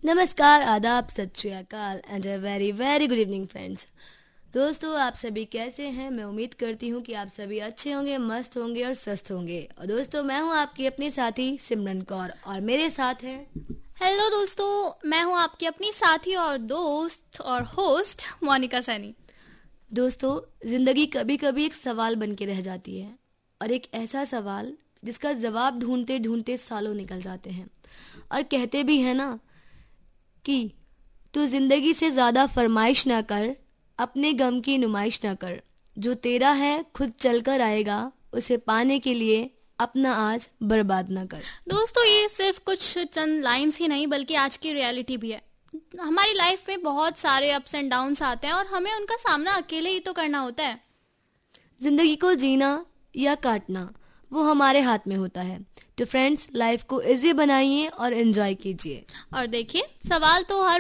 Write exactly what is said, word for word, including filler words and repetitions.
नमस्कार, आदाब, सत श्री अकाल and a very very good evening friends. दोस्तों, आप सभी कैसे हैं? मैं उम्मीद करती हूँ कि आप सभी अच्छे होंगे, मस्त होंगे और स्वस्थ होंगे। और दोस्तों, मैं हूँ आपकी अपनी साथी सिमरन कौर और मेरे साथ है। हेलो दोस्तों, मैं हूँ आपकी अपनी साथी और दोस्त और होस्ट मोनिका सैनी। दोस्तों, जिंदगी कभी कभी एक सवाल बन के रह जाती है, और एक ऐसा सवाल जिसका जवाब ढूंढते ढूंढते सालों निकल जाते हैं। और कहते भी है ना कि तू जिंदगी से ज्यादा फरमाइश ना कर, अपने गम की नुमाइश ना कर, जो तेरा है खुद चलकर आएगा, उसे पाने के लिए अपना आज बर्बाद ना कर। दोस्तों, ये सिर्फ कुछ चंद लाइंस ही नहीं बल्कि आज की रियलिटी भी है। हमारी लाइफ में बहुत सारे अप्स एंड डाउन्स आते हैं और हमें उनका सामना अकेले ही तो करना होता है। जिंदगी को जीना या काटना वो हमारे हाथ में होता है। तो फ्रेंड्स, लाइफ को इजी बनाइए और एंजॉय कीजिए। और देखिए, सवाल तो हर